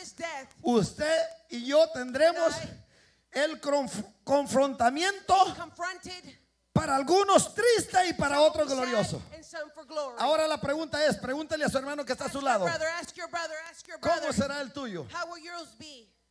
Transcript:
his death, usted y yo tendremos el confrontamiento, confronted, para algunos triste y para otros some glorioso. sad and some for glory. Ahora la pregunta es, pregúntele a su hermano que está a su lado, Ask your brother, ¿cómo será el tuyo? how will yours be?